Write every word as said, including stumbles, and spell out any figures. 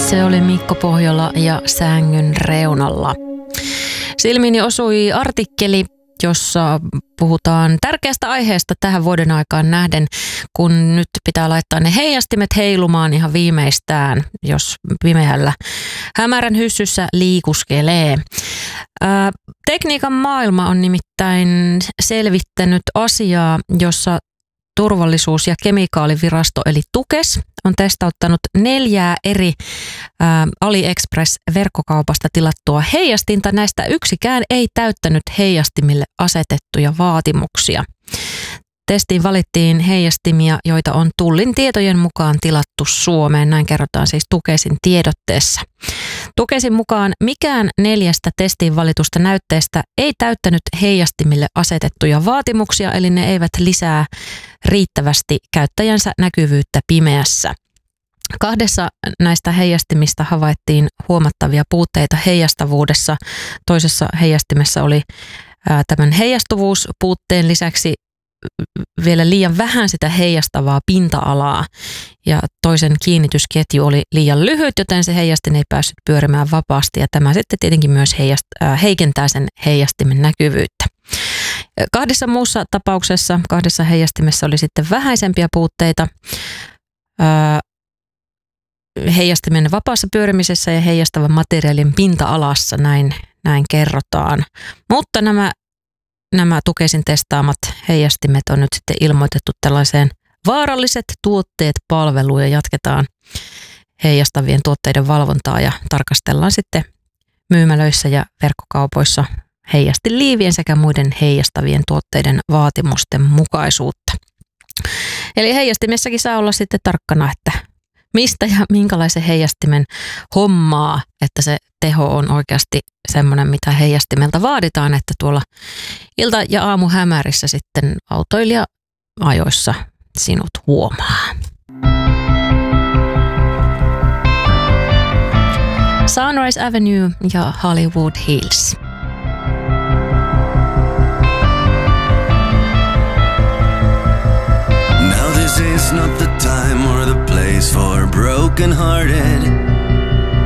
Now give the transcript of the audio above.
Se oli Mikko Pohjola ja Sängyn reunalla. Silmiini osui artikkeli, jossa puhutaan tärkeästä aiheesta tähän vuoden aikaan nähden, kun nyt pitää laittaa ne heijastimet heilumaan ihan viimeistään, jos pimeällä hämärän hyssyssä liikuskelee. Ää, tekniikan maailma on nimittäin selvittänyt asiaa, jossa Turvallisuus- ja kemikaalivirasto eli Tukes on testauttanut neljää eri ää, AliExpress-verkkokaupasta tilattua heijastinta. Näistä yksikään ei täyttänyt heijastimille asetettuja vaatimuksia. Testiin valittiin heijastimia, joita on Tullin tietojen mukaan tilattu Suomeen. Näin kerrotaan siis Tukesin tiedotteessa. Tukesin mukaan mikään neljästä testiin valitusta näytteestä ei täyttänyt heijastimille asetettuja vaatimuksia, eli ne eivät lisää riittävästi käyttäjänsä näkyvyyttä pimeässä. Kahdessa näistä heijastimista havaittiin huomattavia puutteita heijastavuudessa. Toisessa heijastimessa oli ää, tämän heijastuvuuspuutteen lisäksi vielä liian vähän sitä heijastavaa pinta-alaa ja toisen kiinnitysketju oli liian lyhyt, joten se heijastin ei päässyt pyörimään vapaasti ja tämä sitten tietenkin myös heijast- äh, heikentää sen heijastimen näkyvyyttä. Kahdessa muussa tapauksessa, kahdessa heijastimessa oli sitten vähäisempiä puutteita äh, heijastimen vapaassa pyörimisessä ja heijastavan materiaalin pinta-alassa, näin, näin kerrotaan. Mutta nämä Nämä Tukesin testaamat heijastimet on nyt sitten ilmoitettu tällaiseen vaaralliset tuotteet -palveluun ja jatketaan heijastavien tuotteiden valvontaa ja tarkastellaan sitten myymälöissä ja verkkokaupoissa heijastiliivien sekä muiden heijastavien tuotteiden vaatimusten mukaisuutta. Eli heijastimessakin saa olla sitten tarkkana, että mistä ja minkälaisen heijastimen hommaa, että se teho on oikeasti semmoinen, mitä heijastimelta vaaditaan, että tuolla ilta- ja aamuhämärissä sitten autoilija ajoissa sinut huomaa. Sunrise Avenue ja Hollywood Hills. Now this is not the time or the place for broken-hearted.